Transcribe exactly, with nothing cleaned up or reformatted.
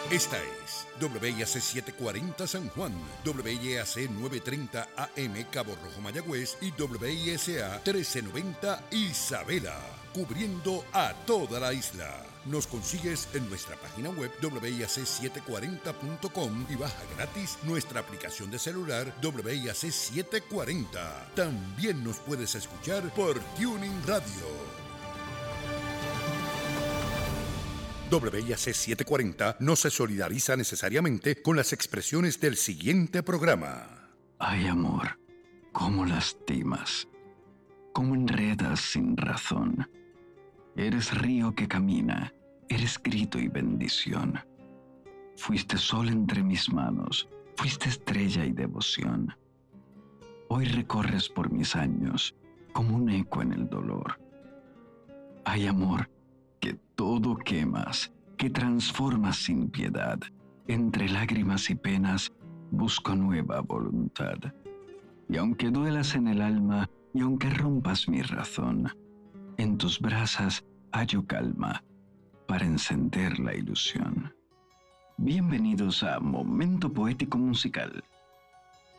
Esta es W I A C setecientos cuarenta San Juan, W I A C novecientos treinta A M Cabo Rojo Mayagüez y W I S A trece noventa Isabela, cubriendo a toda la isla. Nos consigues en nuestra página web W I A C setecientos cuarenta punto com y baja gratis nuestra aplicación de celular W I A C setecientos cuarenta. También nos puedes escuchar por Tuning Radio. W I A C setecientos cuarenta no se solidariza necesariamente con las expresiones del siguiente programa. Ay, amor, cómo lastimas, cómo enredas sin razón. Eres río que camina, eres grito y bendición. Fuiste sol entre mis manos, fuiste estrella y devoción. Hoy recorres por mis años como un eco en el dolor. Ay, amor, que todo quemas, que transformas sin piedad. Entre lágrimas y penas busco nueva voluntad. Y aunque duelas en el alma, y aunque rompas mi razón, en tus brasas hallo calma para encender la ilusión. Bienvenidos a Momento Poético Musical.